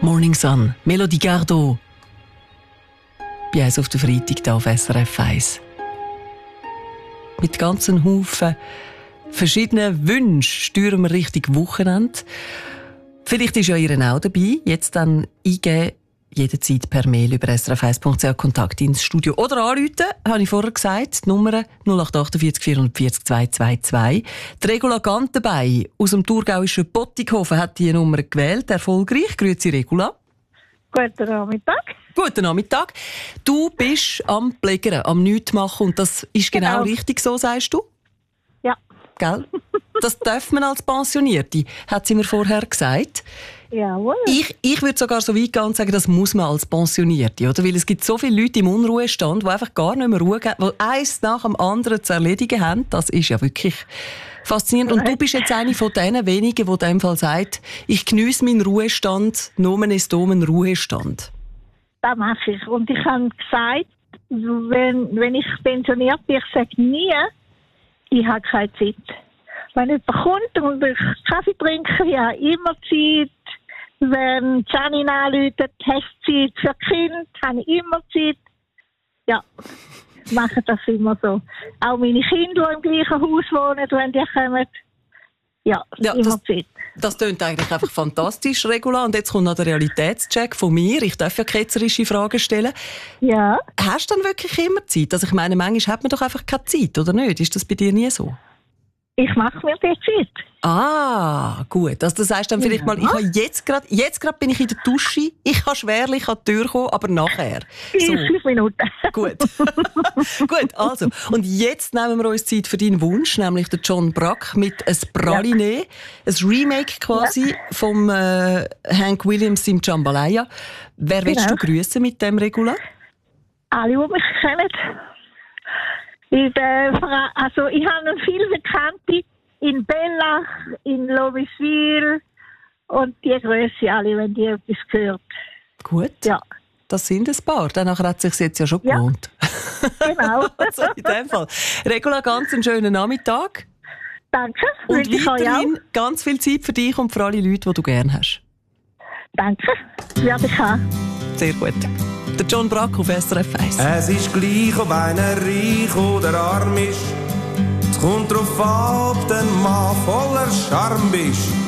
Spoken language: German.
Morning Sun, Melodie Gardot. Bei uns auf der Freitag hier auf SRF 1. Mit ganzen Haufen verschiedenen Wünschen steuern wir Richtung Wochenende. Vielleicht ist ja ihr auch dabei. Jetzt dann eingeben, jederzeit per Mail über srf1.ch Kontakt ins Studio. Oder anrufen, habe ich vorher gesagt, die Nummer 0848 440 222. Die Regula Gantenbein aus dem thurgauischen Pottighofen hat diese Nummer gewählt. Erfolgreich. Grüezi, Regula. Guten Nachmittag. Guten Nachmittag. Du bist am Pflegern, am Nichtmachen und das ist genau richtig so, sagst du? Ja. Gell? Das darf man als Pensionierte, hat sie mir vorher gesagt. Jawohl. Ich würde sogar so weit gehen und sagen, das muss man als Pensionierte, oder? Weil es gibt so viele Leute im Unruhestand, die einfach gar nicht mehr Ruhe haben, die eins nach dem anderen zu erledigen haben. Das ist ja wirklich faszinierend. Und du bist jetzt eine von den wenigen, die in dem Fall sagt, ich geniesse meinen Ruhestand, Nomen ist Domen Ruhestand. Das mache ich. Und ich habe gesagt, wenn ich pensioniert bin, ich sage nie, ich habe keine Zeit. Wenn jemand kommt und ich Kaffee trinke, ich habe immer Zeit. Wenn Janine anruft, hast du Zeit für Kind, habe ich immer Zeit. Ja, mache das immer so. Auch meine Kinder, die im gleichen Haus wohnen, wenn die kommen, ja immer Zeit. Das klingt eigentlich einfach fantastisch, Regula. Und jetzt kommt noch der Realitätscheck von mir. Ich darf ja ketzerische Fragen stellen. Ja. Hast du dann wirklich immer Zeit? Also ich meine, manchmal hat man doch einfach keine Zeit, oder nicht? Ist das bei dir nie so? Ich mache mir die Zeit. Ah, gut. Also das heisst dann vielleicht mal, ich habe jetzt gerade bin ich in der Dusche, ich kann schwerlich an die Tür kommen, aber nachher. So. 5 Minuten. Gut. Gut, also. Und jetzt nehmen wir uns Zeit für deinen Wunsch, nämlich der John Brack mit «Es Praline», ein Remake quasi vom Hank Williams im Jambalaya. Wer willst du grüßen mit dem, Regula? Alle, die mich kennen. Ich habe viele Bekannte in Bellach, in Loviswil und die grüße alle, wenn die etwas gehört. Gut. Ja. Das sind ein paar. Danach hat es sich jetzt ja schon gewohnt. Genau. Also in dem Fall. Regula, ganz einen schönen Nachmittag. Danke. Und weiterhin ganz viel Zeit für dich und für alle Leute, die du gerne hast. Danke. Werde ich haben. Sehr gut. Der John Brack auf SRF 1. Es ist gleich, ob einer reich oder arm ist. Es kommt drauf an, ob der Mann voller Charme bist.